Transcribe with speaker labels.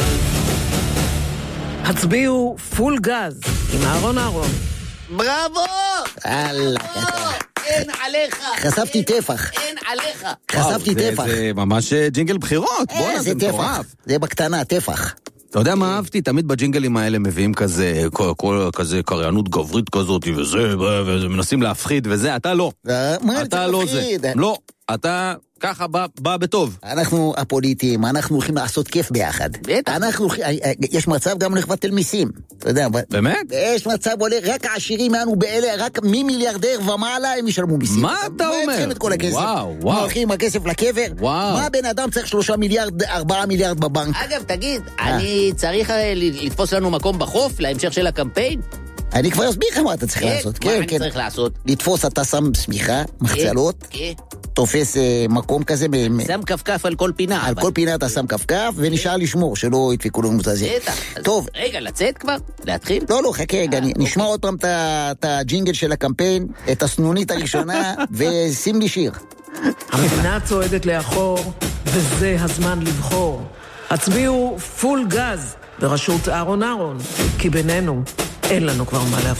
Speaker 1: הצביעו פול גז עם אהרון אהרון.
Speaker 2: בראבו!
Speaker 3: אללה,
Speaker 2: אין עליך.
Speaker 3: חשפתי טפח.
Speaker 2: אין עליך.
Speaker 3: חשפתי טפח.
Speaker 4: זה ממש ג'ינגל בחירות. בוא'נה, זה מטורף.
Speaker 3: זה בקטנה, טפח.
Speaker 4: אתה יודע מה אהבתי? תמיד בג'ינגלים האלה מביאים כזה קריינות גברית כזאת וזה, ומנסים להפחיד וזה, אתה לא. אתה לא זה. לא, אתה ככה בא בטוב.
Speaker 3: אנחנו הפוליטיים, אנחנו הולכים לעשות כיף ביחד. יש מצב גם לבטל מיסים. אתה יודע,
Speaker 4: באמת?
Speaker 3: יש מצב עולה, רק העשירים יענו באלה, רק ממיליארדר ומעלה הם ישלמו מיסים.
Speaker 4: מה אתה אומר?
Speaker 3: את כל הכסף.
Speaker 4: וואו.
Speaker 3: הולכים הכסף לקבר. מה בן אדם צריך 3 מיליארד, 4 מיליארד בבנק?
Speaker 2: אגב, תגיד, אני צריך לתפוס לנו מקום בחוף להמשך של הקמפיין?
Speaker 3: אני כבר אסביר לך מה אתה צריך לעשות.
Speaker 2: מה אני צריך לעשות?
Speaker 3: לתפוס, אתה שם סמיכה, מחצלות, תופס מקום כזה.
Speaker 2: שם כפכף על כל פינה.
Speaker 3: על כל פינה אתה שם כפכף, ונשאר לשמור, שלא ידפקו לנו את זה. טוב.
Speaker 2: רגע, לצאת כבר? להתחיל?
Speaker 3: לא, חכה רגע, נשמע עוד פעם את הג'ינגל של הקמפיין, את הסנונית הראשונה, ושים לי שיר.
Speaker 1: המדינה צועדת לאחור, וזה הזמן לבחור. הצביעו פול גז בראשות אהרון אהרון, כי בינינו אין לנו כבר מה להפסיד.